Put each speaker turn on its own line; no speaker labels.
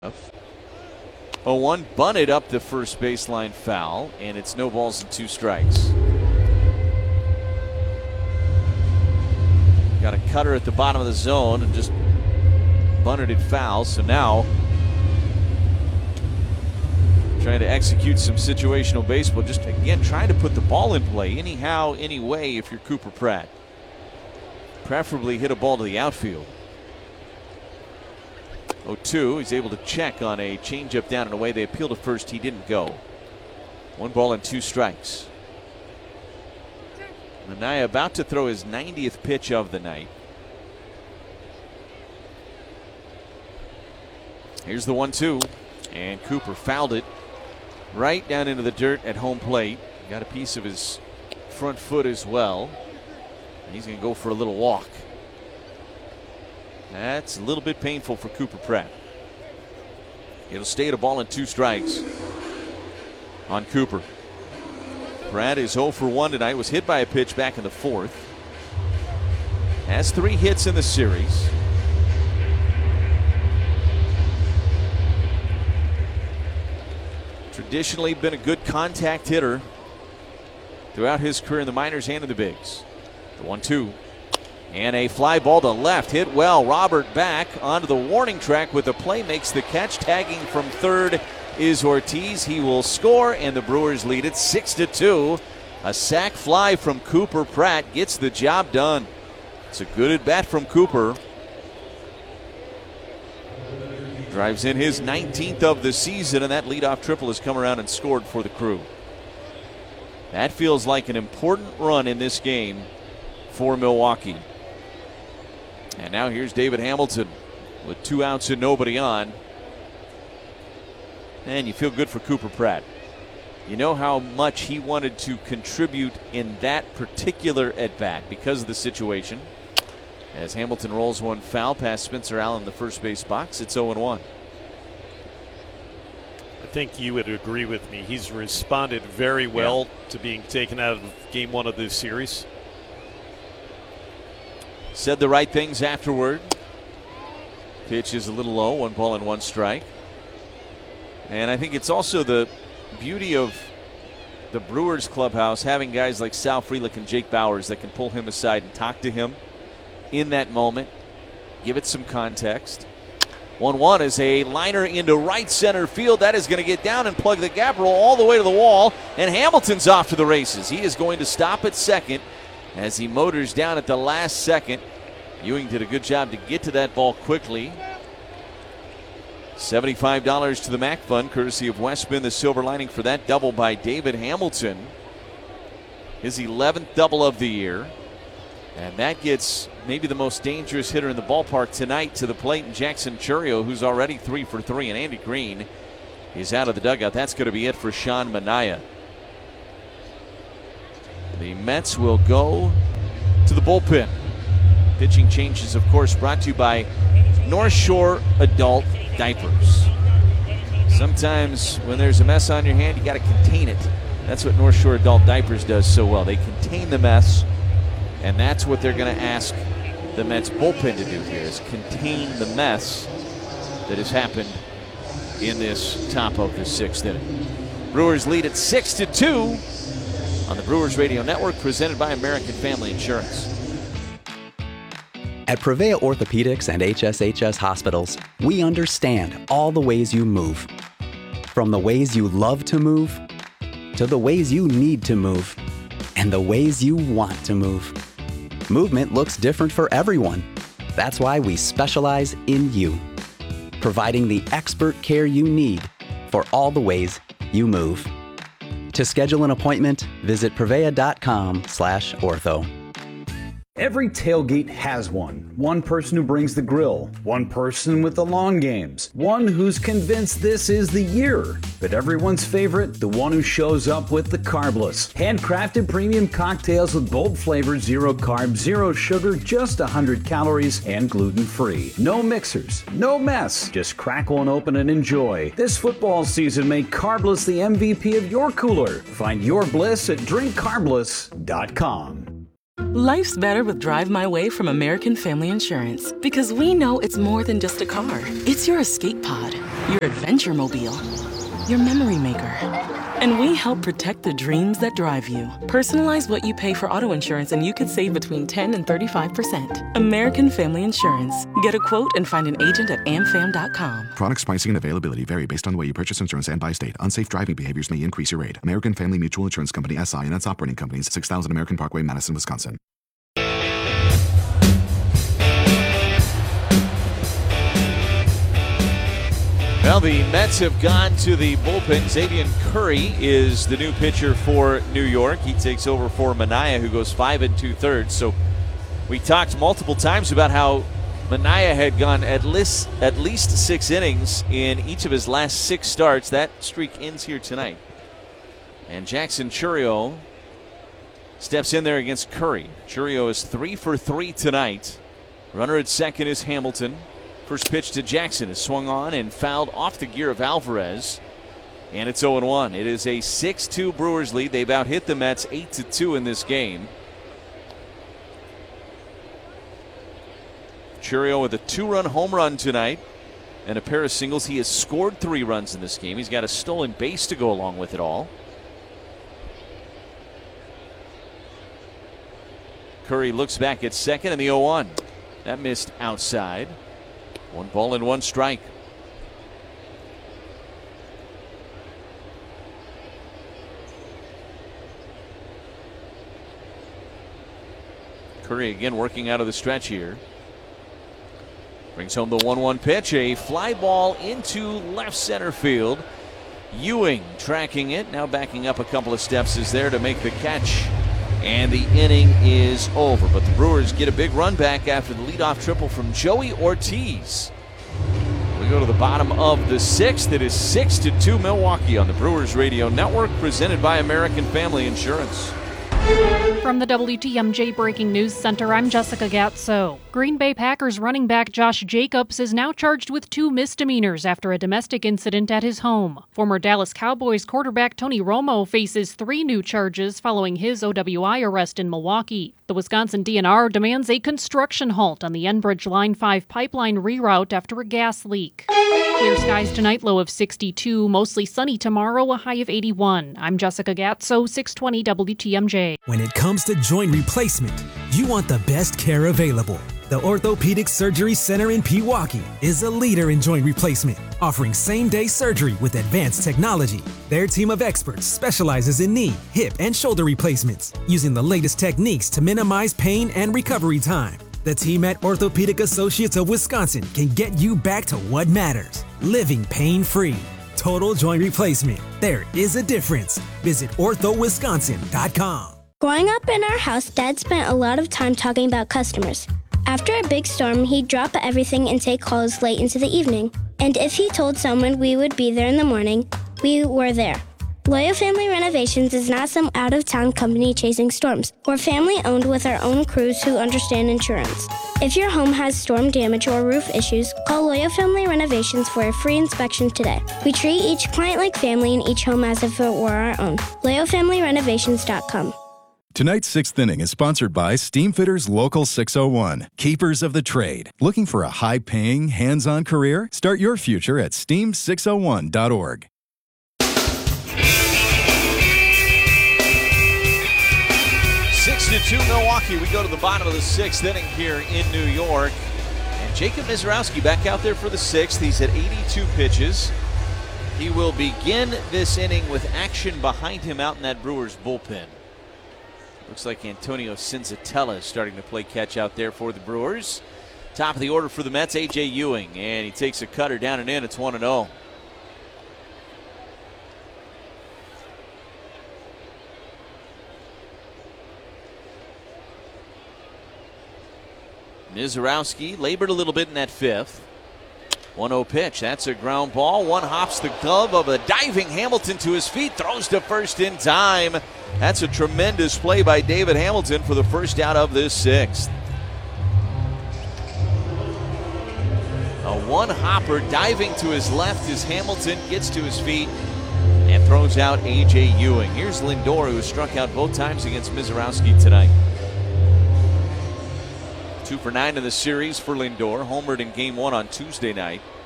0-1 bunted up the first baseline foul, and it's no balls and 2 strikes. Got a cutter at the bottom of the zone and just bunted it foul. So now trying to execute some situational baseball. Just again trying to put the ball in play anyhow, any way if you're Cooper Pratt. Preferably hit a ball to the outfield. 0-2. He's able to check on a changeup down and away. They appeal to first. He didn't go. 1 ball and 2 strikes. Manaea about to throw his 90th pitch of the night. Here's the 1-2. And Cooper fouled it right down into the dirt at home plate. Got a piece of his front foot as well. And he's going to go for a little walk. That's a little bit painful for Cooper Pratt. It'll stay at a ball and 2 strikes on Cooper. Pratt is 0 for 1 tonight. Was hit by a pitch back in the 4th. Has 3 hits in the series. Traditionally been a good contact hitter throughout his career in the minors and in the bigs. The 1-2. And a fly ball to left, hit well. Robert back onto the warning track with the play, makes the catch. Tagging from third is Ortiz. He will score, and the Brewers lead it 6-2. A sac fly from Cooper Pratt gets the job done. It's a good at bat from Cooper. Drives in his 19th of the season, and that leadoff triple has come around and scored for the Crew. That feels like an important run in this game for Milwaukee. And now here's David Hamilton with 2 outs and nobody on. And you feel good for Cooper Pratt. You know how much he wanted to contribute in that particular at-bat because of the situation. As Hamilton rolls one foul past Spencer Allen in the first base box, it's 0-1.
I think you would agree with me. He's responded very well to being taken out of game 1 of this series.
Said the right things afterward. Pitch is a little low, 1 ball and 1 strike. And I think it's also the beauty of the Brewers clubhouse having guys like Sal Frelick and Jake Bauers that can pull him aside and talk to him in that moment, give it some context. 1-1 is a liner into right center field. That is going to get down and plug the gap, roll all the way to the wall, and Hamilton's off to the races. He is going to stop at second as he motors down at the last second. Ewing did a good job to get to that ball quickly. $75 to the MAC Fund, courtesy of Westman, the silver lining for that double by David Hamilton. His 11th double of the year. And that gets maybe the most dangerous hitter in the ballpark tonight to the plate in Jackson Chourio, who's already 3 for 3. And Andy Green is out of the dugout. That's going to be it for Sean Manaea. The Mets will go to the bullpen. Pitching changes, of course, brought to you by North Shore Adult Diapers. Sometimes when there's a mess on your hand, you got to contain it. That's what North Shore Adult Diapers does so well. They contain the mess, and that's what they're going to ask the Mets bullpen to do here, is contain the mess that has happened in this top of the 6th inning. Brewers lead at 6-2 on the Brewers Radio Network, presented by American Family Insurance.
At Prevea Orthopedics and HSHS Hospitals, we understand all the ways you move. From the ways you love to move, to the ways you need to move, and the ways you want to move. Movement looks different for everyone. That's why we specialize in you, providing the expert care you need for all the ways you move. To schedule an appointment, visit prevea.com/ortho.
Every tailgate has one. One person who brings the grill. One person with the long games. One who's convinced this is the year. But everyone's favorite, the one who shows up with the Carbless. Handcrafted premium cocktails with bold flavor, 0 carb, 0 sugar, just 100 calories, and gluten-free. No mixers, no mess. Just crack one open and enjoy. This football season, make Carbless the MVP of your cooler. Find your bliss at drinkcarbless.com.
Life's better with Drive My Way from American Family Insurance because we know it's more than just a car. It's your escape pod, your adventure mobile, your memory maker. And we help protect the dreams that drive you. Personalize what you pay for auto insurance and you could save between 10 and 35%. American Family Insurance. Get a quote and find an agent at amfam.com.
Products, pricing, and availability vary based on the way you purchase insurance and by state. Unsafe driving behaviors may increase your rate. American Family Mutual Insurance Company, SI, and its operating companies, 6000 American Parkway, Madison, Wisconsin.
Well, the Mets have gone to the bullpen. Xzavier Curry is the new pitcher for New York. He takes over for Manaea, who goes 5 2/3. So we talked multiple times about how Manaea had gone at least 6 innings in each of his last 6 starts. That streak ends here tonight. And Jackson Chourio steps in there against Curry. Chourio is 3 for 3 tonight. Runner at second is Hamilton. First pitch to Jackson is swung on and fouled off the gear of Alvarez. And it's 0-1. It is a 6-2 Brewers lead. They've out hit the Mets 8-2 in this game. Chourio with a 2-run home run tonight and a pair of singles. He has scored 3 runs in this game. He's got a stolen base to go along with it all. Curry looks back at second and the 0-1. That missed outside. 1 ball and 1 strike. Curry again working out of the stretch here. Brings home the 1-1 pitch. A fly ball into left center field. Ewing tracking it. Now backing up a couple of steps is there to make the catch. And the inning is over. But the Brewers get a big run back after the leadoff triple from Joey Ortiz. We go to the bottom of the 6th. It is 6-2 Milwaukee on the Brewers Radio Network, presented by American Family Insurance.
From the WTMJ Breaking News Center, I'm Jessica Gatso. Green Bay Packers running back Josh Jacobs is now charged with 2 misdemeanors after a domestic incident at his home. Former Dallas Cowboys quarterback Tony Romo faces 3 new charges following his OWI arrest in Milwaukee. The Wisconsin DNR demands a construction halt on the Enbridge Line 5 pipeline reroute after a gas leak. Clear skies tonight, low of 62. Mostly sunny tomorrow, a high of 81. I'm Jessica Gatso, 620 WTMJ.
When it comes to joint replacement, you want the best care available. The Orthopedic Surgery Center in Pewaukee is a leader in joint replacement, offering same-day surgery with advanced technology. Their team of experts specializes in knee, hip, and shoulder replacements, using the latest techniques to minimize pain and recovery time. The team at Orthopedic Associates of Wisconsin can get you back to what matters, living pain-free. Total joint replacement. There is a difference. Visit orthowisconsin.com.
Growing up in our house, Dad spent a lot of time talking about customers. After a big storm, he'd drop everything and take calls late into the evening. And if he told someone we would be there in the morning, we were there. Loyal Family Renovations is not some out-of-town company chasing storms. We're family-owned with our own crews who understand insurance. If your home has storm damage or roof issues, call Loyal Family Renovations for a free inspection today. We treat each client like family and each home as if it were our own. LoyalFamilyRenovations.com.
Tonight's 6th Inning is sponsored by Steamfitters Local 601, keepers of the trade. Looking for a high-paying, hands-on career? Start your future at steam601.org.
6-2 Milwaukee. We go to the bottom of the 6th inning here in New York. And Jacob Misiorowski back out there for the 6th. He's at 82 pitches. He will begin this inning with action behind him out in that Brewers bullpen. Looks like Antonio Senzatella is starting to play catch out there for the Brewers. Top of the order for the Mets, A.J. Ewing. And he takes a cutter down and in. It's 1-0. Misiorowski labored a little bit in that 5th. 1-0 pitch. That's a ground ball. One hops the glove of a diving Hamilton to his feet. Throws to first in time. That's a tremendous play by David Hamilton for the first out of this 6th. A one-hopper diving to his left as Hamilton gets to his feet and throws out A.J. Ewing. Here's Lindor, who struck out both times against Misiorowski tonight. 2 for 9 in the series for Lindor. Homered in Game 1 on Tuesday night.